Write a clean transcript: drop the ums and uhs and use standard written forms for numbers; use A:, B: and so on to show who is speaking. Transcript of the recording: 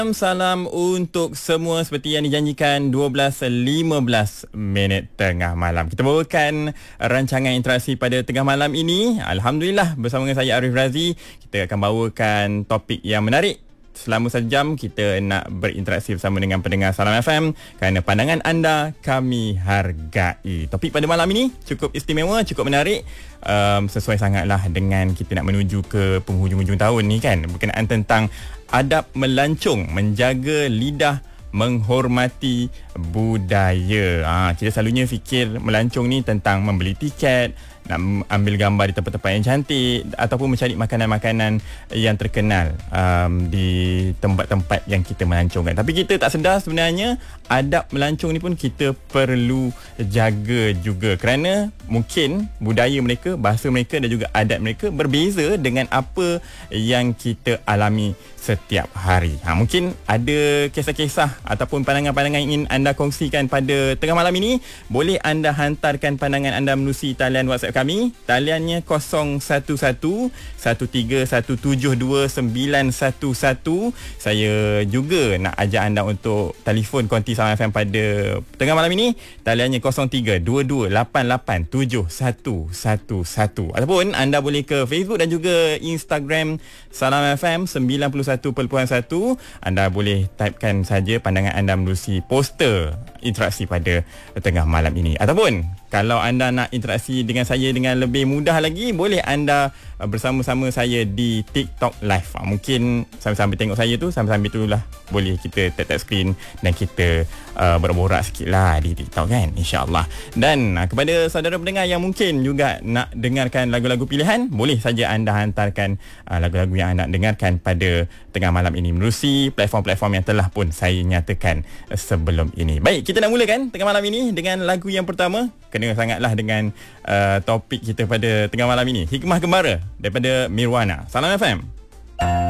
A: Salam untuk semua seperti yang dijanjikan 12.15 tengah malam. Kita bawakan rancangan interaksi pada tengah malam ini. Alhamdulillah bersama dengan saya Arif Razi. Kita akan bawakan topik yang menarik. Selama sejam kita nak berinteraksi bersama dengan pendengar Salam FM kerana pandangan anda kami hargai. Topik pada malam ini cukup istimewa, cukup menarik. Sesuai sangatlah dengan kita nak menuju ke penghujung-hujung tahun ni kan. Berkenaan tentang adab melancong, menjaga lidah, menghormati budaya. Kita selalunya fikir melancong ni tentang membeli tiket, nak ambil gambar di tempat-tempat yang cantik ataupun mencari makanan-makanan yang terkenal di tempat-tempat yang kita melancongkan. Tapi kita tak sedar sebenarnya adab melancong ni pun kita perlu jaga juga kerana mungkin budaya mereka, bahasa mereka dan juga adat mereka berbeza dengan apa yang kita alami setiap hari. Mungkin ada kisah-kisah ataupun pandangan-pandangan ingin anda kongsikan pada tengah malam ini. Boleh anda hantarkan pandangan anda melalui talian WhatsApp kami. Taliannya 0113172911. Saya juga nak ajak anda untuk telefon konti Salam FM pada tengah malam ini. Taliannya 0322887111. Ataupun anda boleh ke Facebook dan juga Instagram Salam FM 91.1. Anda boleh typekan saja pandangan anda melalui poster interaksi pada tengah malam ini. Ataupun kalau anda nak interaksi dengan saya dengan lebih mudah lagi, boleh anda bersama-sama saya di TikTok Live. Mungkin sambil-sambil tengok saya tu, sambil-sambil tu lah boleh kita tap screen dan kita berborak sikit lah di TikTok kan, insyaAllah. Dan kepada saudara pendengar yang mungkin juga nak dengarkan lagu-lagu pilihan, boleh saja anda hantarkan lagu-lagu yang anda nak dengarkan pada tengah malam ini melalui platform-platform yang telah pun saya nyatakan sebelum ini. Baik, kita nak mulakan tengah malam ini dengan lagu yang pertama. Kena sangatlah dengan topik kita pada tengah malam ini. Hikmah Gembara daripada Mirwana. Salam FM.